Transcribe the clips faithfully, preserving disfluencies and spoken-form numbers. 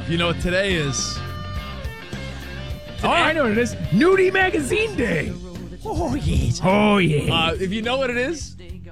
You know what today is? Oh, I know what it is. Nudie Magazine Day. Oh, yes. Oh, yeah. Uh, if you know what it is,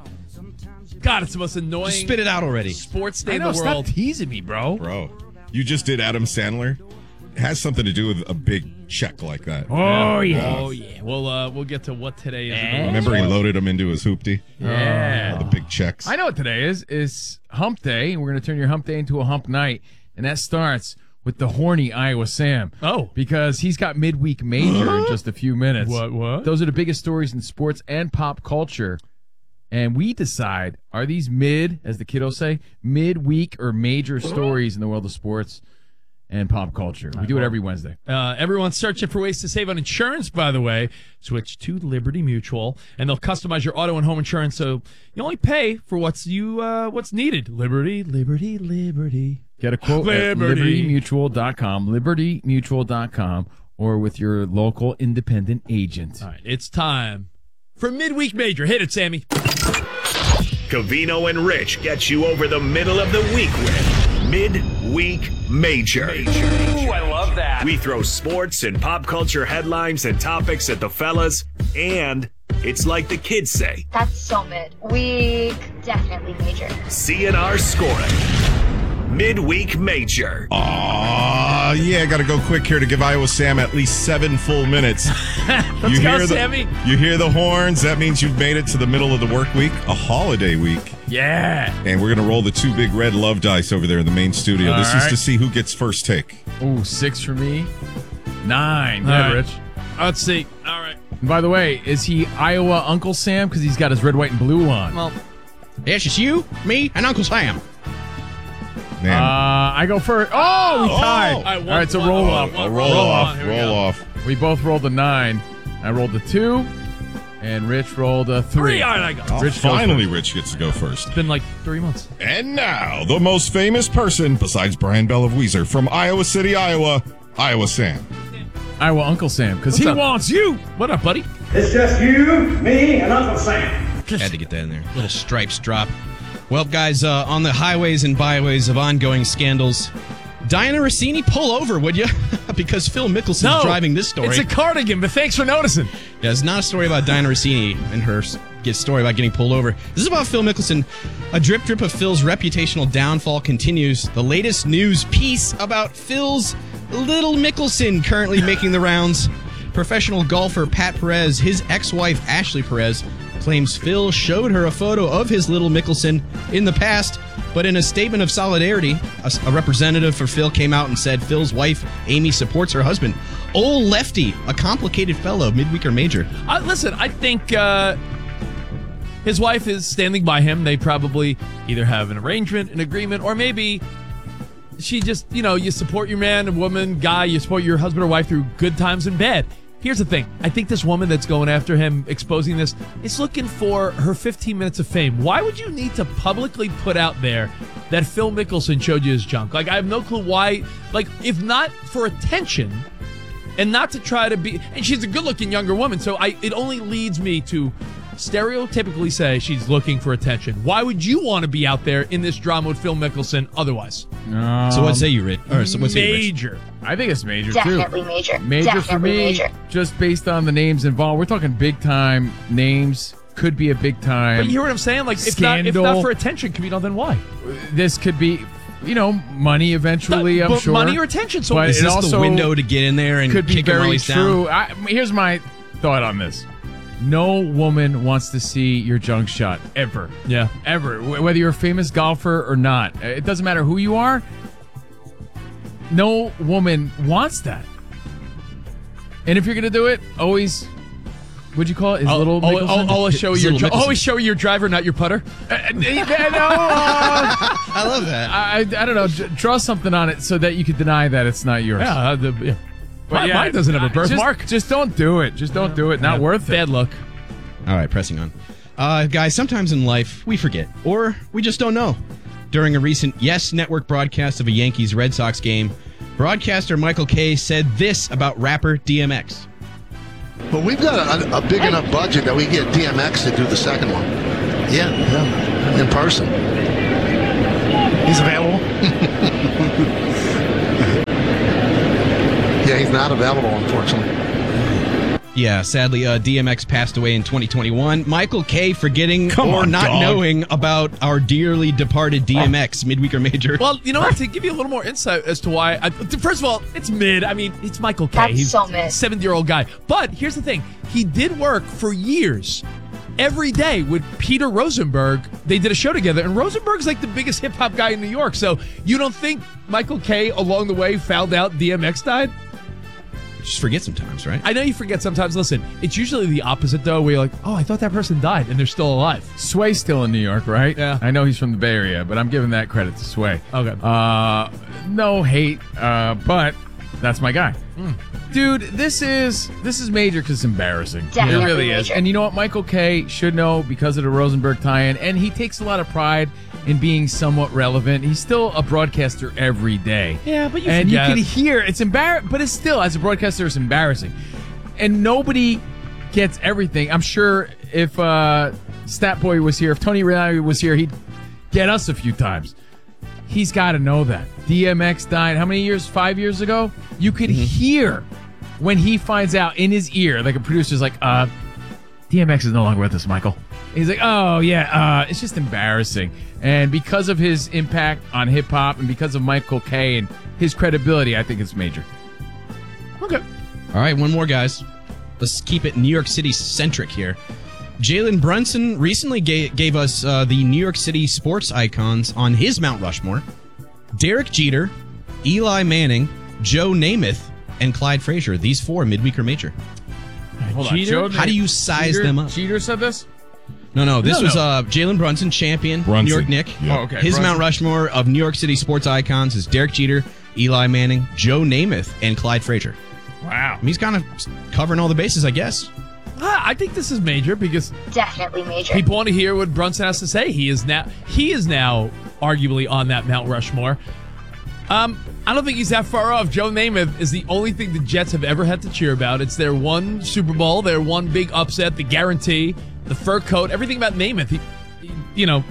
God, it's the most annoying. Just spit it out already. Sports day I in know, the world. stop teasing me, bro. Bro, you just did Adam Sandler. It has something to do with a big check like that. Oh, yeah. Oh yeah. We'll uh, we'll get to what today is. in the Eh? world. Remember he loaded them into his hoopty? Yeah. The big checks. I know what today is. It's hump day, and we're going to turn your hump day into a hump night. And that starts with the horny Iowa Sam. Oh. Because he's got midweek major in just a few minutes. What, what? Those are the biggest stories in sports and pop culture. And we decide, are these mid, as the kiddos say, midweek or major stories in the world of sports and pop culture? We do it every Wednesday. Uh, everyone's searching for ways to save on insurance, by the way. Switch to Liberty Mutual, and they'll customize your auto and home insurance so you only pay for what's you uh, what's needed. Liberty, Liberty, Liberty. Get a quote Liberty. at liberty mutual dot com, liberty mutual dot com, or with your local independent agent. All right, it's time for midweek major. Hit it, Sammy. Covino and Rich get you over the middle of the week with Midweek Major. Ooh, I love that. We throw sports and pop culture headlines and topics at the fellas, and it's like the kids say, That's so mid. Week, definitely major. C N R scoring. Midweek Major. Aw, yeah, I got to go quick here to give Iowa Sam at least seven full minutes. Let's you go, hear the, Sammy. You hear the horns. That means you've made it to the middle of the work week, a holiday week. Yeah. And we're going to roll the two big red love dice over there in the main studio. All this right. is to see who gets first take. Ooh, six for me. Nine. All Yeah, right. Rich. Let's see. All right. And by the way, is he Iowa Uncle Sam? Because he's got his red, white, and blue on. Well, Yes, it's you, me, and Uncle Sam. Man. Uh, I go first. Oh, we Oh! tied. All right, All one- right, so one- roll one- off. one- roll, roll off. on. Here we Roll go. off. We both rolled a nine. I rolled a two, and Rich rolled a three. Three. All right, I got it. Oh, Rich goes finally, Rich gets to go first. It's been like three months. And now, the most famous person besides Brian Bell of Weezer from Iowa City, Iowa, Iowa Sam. Iowa Uncle Sam, because What's he up? wants you. What up, buddy? It's just you, me, and Uncle Sam. Had to get that in there. Little stripes drop. Well, guys, uh, on the highways and byways of ongoing scandals, Diana Rossini, pull over, would you? Because Phil Mickelson's No, driving this story. It's a cardigan, but thanks for noticing. Yeah, it's not a story about Diana Rossini and her s- get story about getting pulled over. This is about Phil Mickelson. A drip drip of Phil's reputational downfall continues. The latest news piece about Phil's little Mickelson currently making the rounds. Professional golfer Pat Perez, his ex-wife Ashley Perez, claims Phil showed her a photo of his little Mickelson in the past, but in a statement of solidarity, a, a representative for Phil came out and said Phil's wife, Amy, supports her husband. Old Lefty, a complicated fellow, midweek or major. Uh, listen, I think uh, his wife is standing by him. They probably either have an arrangement, an agreement, or maybe she just, you know, you support your man, a woman, guy, you support your husband or wife through good times and bad. Here's the thing. I think this woman that's going after him, exposing this, is looking for her fifteen minutes of fame. Why would you need to publicly put out there that Phil Mickelson showed you his junk? Like, I have no clue why. Like, if not for attention and not to try to be... And she's a good-looking younger woman, so I it only leads me to stereotypically say she's looking for attention. Why would you want to be out there in this drama with Phil Mickelson otherwise? Um, So what say you, Rich? Or so what say you, Rich? Major. I think it's major, Definitely too. major. Major Definitely for me, major. just based on the names involved. We're talking big-time names. Could be a big-time But you hear what I'm saying? Like, if not, if scandal. not for attention, Covino, then why? This could be, you know, money eventually, I'm But sure. money or attention. So But Is it this also the window to get in there and could be kick him while very he's true. down? I, here's my thought on this. No woman wants to see your junk shot, ever. Yeah. Ever. Wh- Whether you're a famous golfer or not. It doesn't matter who you are. No woman wants that. And if you're going to do it, always, what'd you call it? His I'll, little I'll, Mickelson? I'll, always show His you your little dri- Mickelson. always show you your driver, not your putter. Uh, no, uh, I love that. I, I don't know. J- draw something on it so that you could deny that it's not yours. Yeah, uh, the, yeah. But Mine- yeah, mine doesn't have a uh, birthmark. Just, just don't do it. Just don't do it. Not Yeah, worth it. Bad luck. All right, pressing on. Uh, guys, sometimes in life, we forget, or we just don't know. During a recent Yes Network broadcast of a Yankees-Red Sox game, broadcaster Michael Kay said this about rapper D M X. But we've got a, a big enough budget that we get D M X to do the second one. Yeah, yeah, in person. He's available. Yeah, he's not available, unfortunately. Yeah, sadly, uh, D M X passed away in twenty twenty-one. Michael K. forgetting Come or on, not dog. knowing about our dearly departed D M X midweek or major. Well, you know what? To give you a little more insight as to why. I, first of all, it's mid. I mean, it's Michael K. That's He's so mid. a seventy-year-old guy. But here's the thing. He did work for years. Every day with Peter Rosenberg, they did a show together, and Rosenberg's like the biggest hip-hop guy in New York. So you don't think Michael K. along the way found out D M X died? Just forget sometimes, right? I know you forget sometimes. Listen, it's usually the opposite, though, where you're like, oh, I thought that person died, and they're still alive. Sway's still in New York, right? Yeah. I know he's from the Bay Area, but I'm giving that credit to Sway. Okay. Uh, no hate, uh, but that's my guy. Mm. Dude, this is this is major because it's embarrassing. Definitely It really is. major. And you know what? Michael K. should know because of the Rosenberg tie-in, and he takes a lot of pride in being somewhat relevant. He's still a broadcaster every day. Yeah, but you and forget. you can hear it's embarrassing, but it's still, as a broadcaster, it's embarrassing. And nobody gets everything. I'm sure if uh, Stat Boy was here, if Tony Reali was here, he'd get us a few times. He's got to know that. D M X died how many years? Five years ago? You could Mm-hmm. hear when he finds out in his ear, like a producer's like, uh, D M X is no longer with us, Michael. He's like, oh, yeah, uh, it's just embarrassing. And because of his impact on hip-hop and because of Michael K. and his credibility, I think it's major. Okay. All right, one more, guys. Let's keep it New York City-centric here. Jalen Brunson recently gave, gave us uh, the New York City sports icons on his Mount Rushmore. Derek Jeter, Eli Manning, Joe Namath, and Clyde Frazier. These four, midweek or major. Hold Cheater? on. Joe, How do you size Cheater, them up? Cheater said this? No, no, this No, was no. uh, Jalen Brunson, champion, Brunson. New York Nick. Yeah. Oh, okay. His Brunson. Mount Rushmore of New York City sports icons is Derek Jeter, Eli Manning, Joe Namath, and Clyde Frazier. Wow. I mean, he's kind of covering all the bases, I guess. Ah, I think this is major because Definitely major. people want to hear what Brunson has to say. He is now he is now arguably on that Mount Rushmore. Um, I don't think he's that far off. Joe Namath is the only thing the Jets have ever had to cheer about. It's their one Super Bowl, their one big upset, the guarantee, the fur coat, everything about Namath. He, he- you know,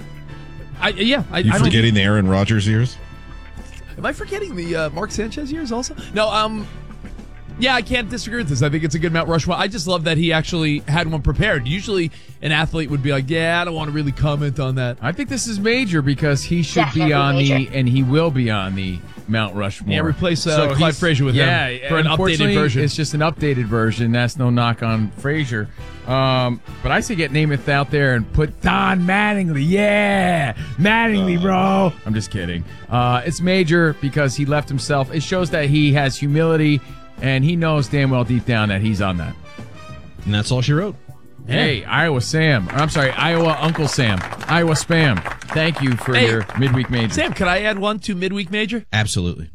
I yeah. I, You I don't- forgetting the Aaron Rodgers years? Am I forgetting the uh, Mark Sanchez years also? No, um, yeah, I can't disagree with this. I think it's a good Mount Rushmore. I just love that he actually had one prepared. Usually an athlete would be like, yeah, I don't want to really comment on that. I think this is major because he should be Definitely on the, major. and he will be on the Mount Rushmore. Yeah, replace, uh, Clyde he's- Frazier with him yeah, for an updated unfortunately, version. It's just an updated version. That's no knock on Frazier. Um, but I say get Namath out there and put Don Mattingly. Yeah, Mattingly, bro. I'm just kidding. Uh, it's major because he left himself. It shows that he has humility and he knows damn well deep down that he's on that. And that's all she wrote. Hey, Iowa Sam. I'm sorry, Iowa Uncle Sam. Iowa Spam. Thank you for Hey, your midweek major. Sam, could I add one to midweek major? Absolutely.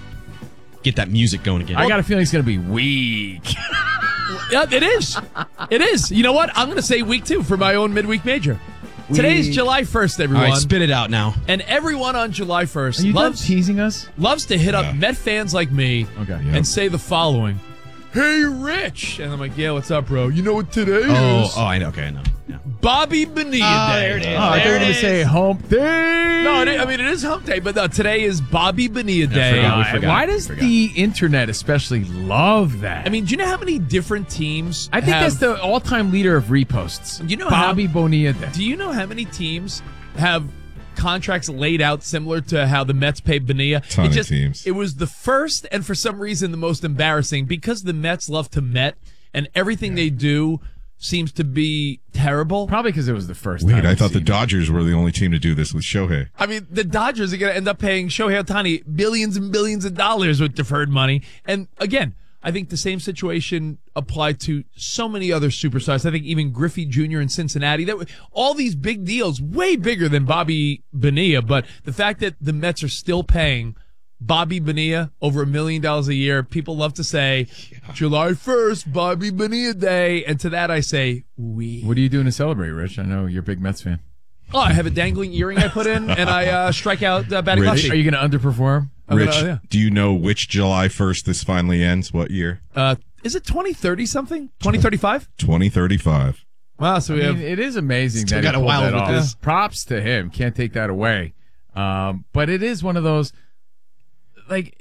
Get that music going again. I got a feeling it's going to be weak. Yeah, it is. It is. You know what? I'm going to say week two for my own midweek major. Today's Week. July first, all everyone. right, spit it out now. And everyone on July first Are you done loves, teasing us? loves to hit Yeah. up Met fans like me Okay. Yeah. and say the following. Hey, Rich. And I'm like, yeah, what's up, bro? You know what today Oh, is? oh, I know. Okay, I know. Yeah. Bobby Bonilla Day. there it is. Oh, I thought you were going to say hump day. No, it is, I mean, it is hump day, but no, today is Bobby Bonilla Day. forgot, we Uh, forgot. why does Forgot. the internet especially love that? I mean, do you know how many different teams I think have, that's the all-time leader of reposts. You know how- Bobby Bonilla Day. Do you know how many teams have contracts laid out similar to how the Mets pay Bonilla? Ton it of just, teams. It was the first and for some reason the most embarrassing because the Mets love to Met and everything they do seems to be terrible. Probably because it was the first Wait, time I I've thought the seen it. Dodgers were the only team to do this with Shohei. I mean, the Dodgers are going to end up paying Shohei Ohtani billions and billions of dollars with deferred money. And again, I think the same situation applied to so many other superstars. I think even Griffey Junior in Cincinnati. That all these big deals, way bigger than Bobby Bonilla. But the fact that the Mets are still paying Bobby Bonilla over a million dollars a year, people love to say, July first, Bobby Bonilla Day. And to that I say, we. What are you doing to celebrate, Rich? I know you're a big Mets fan. Oh, I have a dangling earring I put in, and I uh, strike out uh, batting Rich? lefty. Are you going to underperform? I'm Rich, gonna- yeah. do you know which July first this finally ends? What year? Uh, is it twenty thirty something? twenty thirty-five? twenty thirty-five. Wow, so we I have. mean, it is amazing Still that got he a pulled while that with off. this. Props to him. Can't take that away. Um, but it is one of those, like,